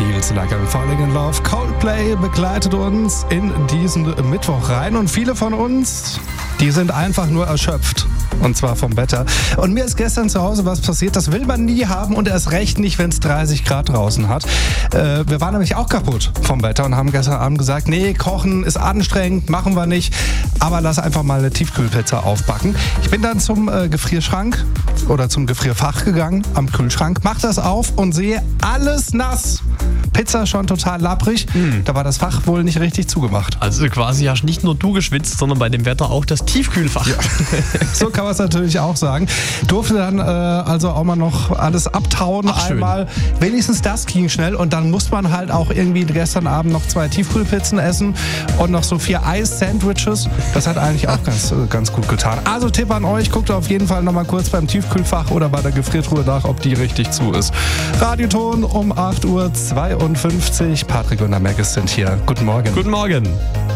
Feels Like I'm Falling in Love. Coldplay begleitet uns in diesen Mittwoch rein und viele von uns, die sind einfach nur erschöpft. Und zwar vom Wetter. Und mir ist gestern zu Hause was passiert, das will man nie haben und erst recht nicht, wenn es 30 Grad draußen hat. Wir waren nämlich auch kaputt vom Wetter und haben gestern Abend gesagt, nee, kochen ist anstrengend, machen wir nicht, aber lass einfach mal eine Tiefkühlpizza aufbacken. Ich bin dann zum Gefrierschrank oder zum Gefrierfach gegangen, am Kühlschrank, mach das auf und sehe alles nass. Pizza schon total labbrig, da war das Fach wohl nicht richtig zugemacht. Also quasi hast nicht nur du geschwitzt, sondern bei dem Wetter auch das Tiefkühlfach. Ja. So kann man es natürlich auch sagen. Durfte dann also auch mal noch alles abtauen. Ach, einmal. Wenigstens das ging schnell und dann muss man halt auch irgendwie gestern Abend noch 2 Tiefkühlpizzen essen und noch so 4 Eis-Sandwiches. Das hat eigentlich auch ganz gut getan. Also Tipp an euch, guckt auf jeden Fall noch mal kurz beim Tiefkühlfach oder bei der Gefriertruhe nach, ob die richtig zu ist. Radioton um 8:52 Uhr. Patrick und der Maggis sind hier. Guten Morgen. Guten Morgen.